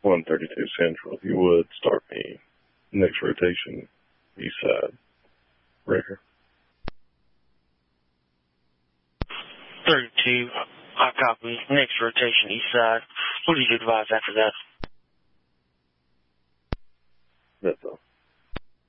132 Central. If you would, start me next rotation, east side. Breaker. 32, I copy. Next rotation, east side. What did you advise after that? That's all.